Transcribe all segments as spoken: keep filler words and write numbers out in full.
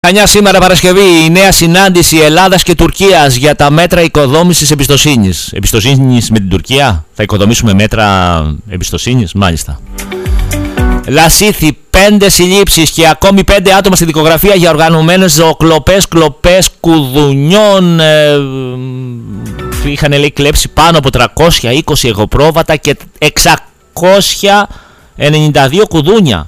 Χανιά σήμερα Παρασκευή, η νέα συνάντηση Ελλάδας και Τουρκίας για τα μέτρα οικοδόμησης εμπιστοσύνης. Εμπιστοσύνης με την Τουρκία, θα οικοδομήσουμε μέτρα εμπιστοσύνης, μάλιστα. Λασίθι, πέντε συλλήψεις και ακόμη πέντε άτομα στη δικογραφία για οργανωμένες ζωοκλοπές, κλοπές κουδουνιών. Ε, είχαν λέει κλέψει πάνω από τριακόσια είκοσι εγωπρόβατα και εξακόσια ενενήντα δύο κουδούνια.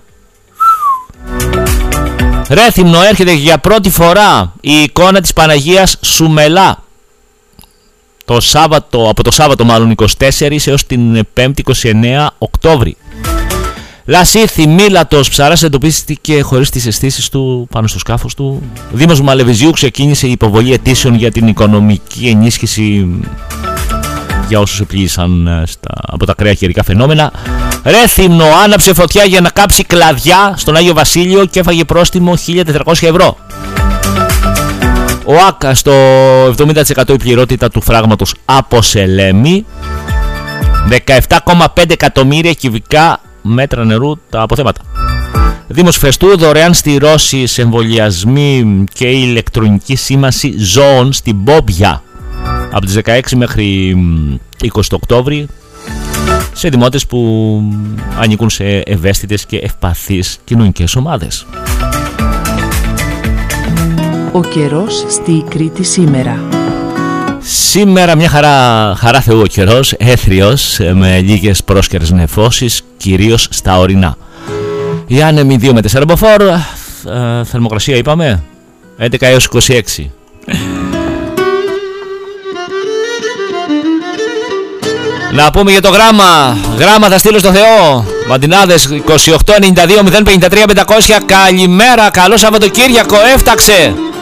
Ρέθυμνο, έρχεται για πρώτη φορά η εικόνα της Παναγίας Σουμελά το Σάββατο, από το Σάββατο μάλλον είκοσι τέσσερα έως την Πέμπτη είκοσι εννέα Οκτώβρη. Λασίθι, Μήλατος, ψαράς εντοπίστηκε χωρίς τις αισθήσεις του πάνω στο σκάφος του. Δήμος Μαλεβιζιού ξεκίνησε η υποβολή αιτήσεων για την οικονομική ενίσχυση για όσους επλήγησαν στα, από τα ακραία καιρικά φαινόμενα. Ρέθυμνο, άναψε φωτιά για να κάψει κλαδιά στον Άγιο Βασίλειο και έφαγε πρόστιμο χίλια τετρακόσια ευρώ. Ο ΆΚΑ στο εβδομήντα τοις εκατό η πληρότητα του φράγματος από Σελέμη. δεκαεπτά κόμμα πέντε εκατομμύρια κυβικά μέτρα νερού τα αποθέματα. Δήμος Φεστού, δωρεάν στηρώσεις, εμβολιασμοί και ηλεκτρονική σήμανση ζώων στην Μπόμπια από τις δεκαέξι μέχρι είκοσι Οκτώβρη σε δημότες που ανήκουν σε ευαίσθητες και ευπαθείς κοινωνικές ομάδες. Ο καιρός στη Κρήτη σήμερα. Σήμερα μια χαρά, χαρά Θεού ο καιρός, έθριος με λίγες πρόσκαιρες νεφώσεις, κυρίως στα ορεινά. Οι άνεμοι δύο με τέσσερα μποφόρ, ε, θερμοκρασία είπαμε έντεκα έως είκοσι έξι. Να πούμε για το γράμμα. Γράμμα θα στείλω στο Θεό. Μαντινάδες είκοσι οκτώ ενενήντα δύο μηδέν πενήντα τρία πεντακόσια. Καλημέρα, καλό Σαββατοκύριακο, έφταξε.